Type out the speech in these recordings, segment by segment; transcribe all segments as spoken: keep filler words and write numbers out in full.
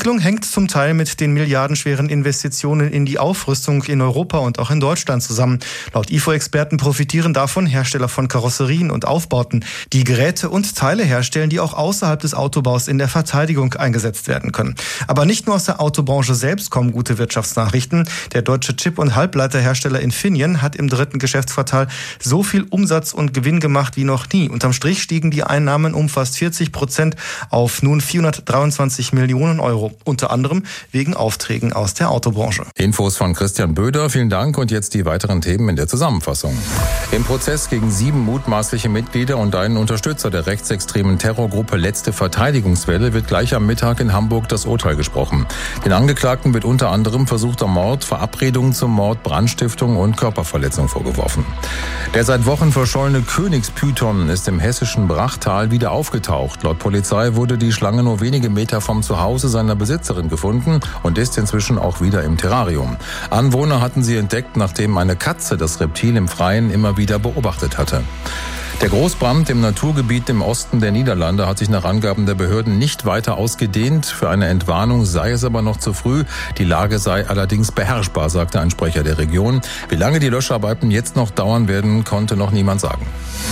Entwicklung hängt zum Teil mit den milliardenschweren Investitionen in die Aufrüstung in Europa und auch in Deutschland zusammen. Laut I F O-Experten profitieren davon Hersteller von Karosserien und Aufbauten, die Geräte und Teile herstellen, die auch außerhalb des Autobaus in der Verteidigung eingesetzt werden können. Aber nicht nur aus der Autobranche selbst kommen gute Wirtschaftsnachrichten. Der deutsche Chip- und Halbleiterhersteller Infineon hat im dritten Geschäftsquartal so viel Umsatz und Gewinn gemacht wie noch nie. Unterm Strich stiegen die Einnahmen um fast vierzig Prozent auf nun vierhundertdreiundzwanzig Millionen Euro. Unter anderem wegen Aufträgen aus der Autobranche. Infos von Christian Böder. Vielen Dank. Und jetzt die weiteren Themen in der Zusammenfassung. Im Prozess gegen sieben mutmaßliche Mitglieder und einen Unterstützer der rechtsextremen Terrorgruppe Letzte Verteidigungswelle wird gleich am Mittag in Hamburg das Urteil gesprochen. Den Angeklagten wird unter anderem versuchter Mord, Verabredung zum Mord, Brandstiftung und Körperverletzung vorgeworfen. Der seit Wochen verschollene Königspython ist im hessischen Brachtal wieder aufgetaucht. Laut Polizei wurde die Schlange nur wenige Meter vom Zuhause seiner Besitzerin gefunden und ist inzwischen auch wieder im Terrarium. Anwohner hatten sie entdeckt, nachdem eine Katze das Reptil im Freien immer wieder beobachtet hatte. Der Großbrand im Naturgebiet im Osten der Niederlande hat sich nach Angaben der Behörden nicht weiter ausgedehnt. Für eine Entwarnung sei es aber noch zu früh. Die Lage sei allerdings beherrschbar, sagte ein Sprecher der Region. Wie lange die Löscharbeiten jetzt noch dauern werden, konnte noch niemand sagen.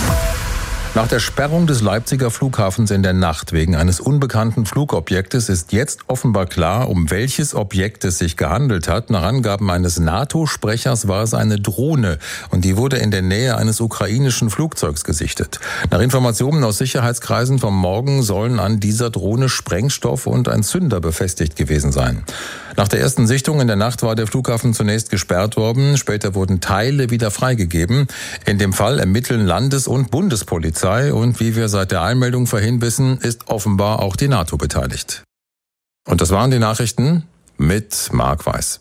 Nach der Sperrung des Leipziger Flughafens in der Nacht wegen eines unbekannten Flugobjektes ist jetzt offenbar klar, um welches Objekt es sich gehandelt hat. Nach Angaben eines NATO-Sprechers war es eine Drohne und die wurde in der Nähe eines ukrainischen Flugzeugs gesichtet. Nach Informationen aus Sicherheitskreisen vom Morgen sollen an dieser Drohne Sprengstoff und ein Zünder befestigt gewesen sein. Nach der ersten Sichtung in der Nacht war der Flughafen zunächst gesperrt worden. Später wurden Teile wieder freigegeben. In dem Fall ermitteln Landes- und Bundespolizei. Und wie wir seit der Einmeldung vorhin wissen, ist offenbar auch die NATO beteiligt. Und das waren die Nachrichten mit Marc Weiß.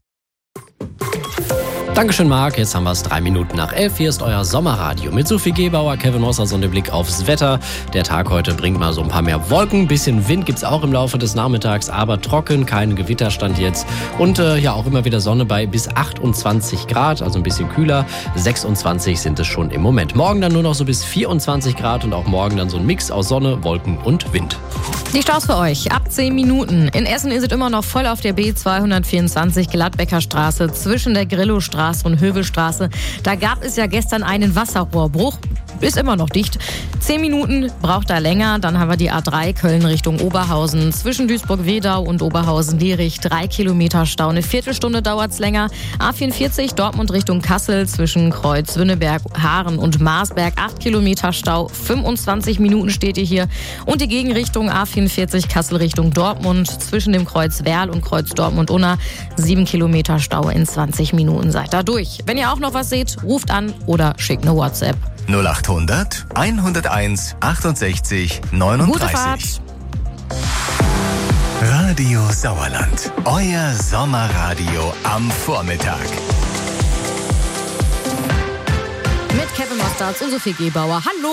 Dankeschön, Marc. Jetzt haben wir es drei Minuten nach elf. Hier ist euer Sommerradio mit Sophie Gebauer, Kevin Hossers und dem Blick aufs Wetter. Der Tag heute bringt mal so ein paar mehr Wolken. Bisschen Wind gibt's auch im Laufe des Nachmittags, aber trocken, kein Gewitterstand jetzt. Und äh, ja, auch immer wieder Sonne bei bis achtundzwanzig Grad, also ein bisschen kühler. sechsundzwanzig sind es schon im Moment. Morgen dann nur noch so bis vierundzwanzig Grad und auch morgen dann so ein Mix aus Sonne, Wolken und Wind. Die Staus für euch ab zehn Minuten. In Essen ist es immer noch voll auf der B zweihundertvierundzwanzig Gladbecker Straße zwischen der Grillostraße und Hövelstraße. Da gab es ja gestern einen Wasserrohrbruch. Ist immer noch dicht. Zehn Minuten braucht da länger. Dann haben wir die A drei Köln Richtung Oberhausen. Zwischen Duisburg-Wedau und Oberhausen-Lierich drei Kilometer Stau. Eine Viertelstunde dauert's länger. A vierundvierzig Dortmund Richtung Kassel zwischen Kreuz, Wünneberg, Haaren und Marsberg. acht Kilometer Stau. fünfundzwanzig Minuten steht ihr hier. Und die Gegenrichtung A vierundvierzig Kassel Richtung Dortmund. Zwischen dem Kreuz Werl und Kreuz Dortmund-Unna. sieben Kilometer Stau in zwanzig Minuten. Seid da durch. Wenn ihr auch noch was seht, ruft an oder schickt eine WhatsApp. null achthundert hunderteins achtundsechzig neununddreißig. Gute Fahrt. Radio Sauerland. Euer Sommerradio am Vormittag. Mit Kevin Mostards und Sophie Gebauer. Hallo.